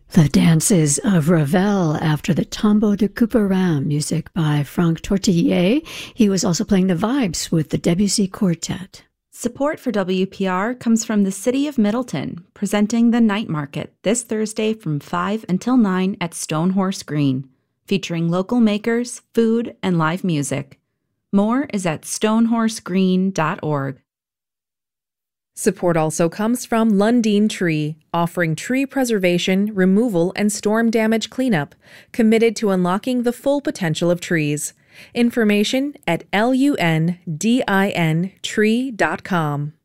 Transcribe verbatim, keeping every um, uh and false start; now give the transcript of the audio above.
The Dances of Ravel after the Tombeau de Couperin, music by Franck Tortelier. He was also playing the vibes with the Debussy Quartet. Support for W P R comes from the City of Middleton, presenting the Night Market this Thursday from five until nine at Stonehorse Green, featuring local makers, food, and live music. More is at stonehorse green dot org. Support also comes from Lundin Tree, offering tree preservation, removal, and storm damage cleanup, committed to unlocking the full potential of trees. Information at L U N D I N tree dot com.